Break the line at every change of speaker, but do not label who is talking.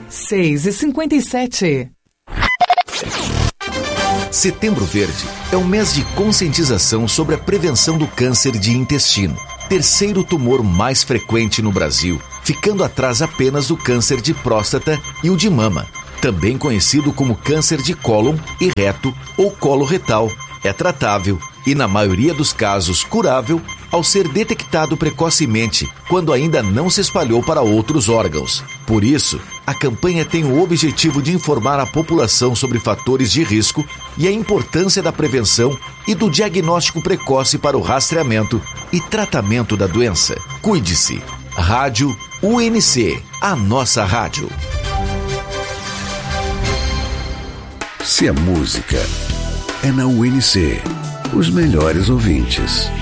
6h57.
Setembro Verde é um mês de conscientização sobre a prevenção do câncer de intestino, terceiro tumor mais frequente no Brasil, ficando atrás apenas do câncer de próstata e o de mama, também conhecido como câncer de cólon e reto ou colo retal. É tratável e, na maioria dos casos, curável ao ser detectado precocemente, quando ainda não se espalhou para outros órgãos. Por isso, a campanha tem o objetivo de informar a população sobre fatores de risco e a importância da prevenção e do diagnóstico precoce para o rastreamento e tratamento da doença. Cuide-se. Rádio UNC, a nossa rádio.
Se a música é na UNC, os melhores ouvintes.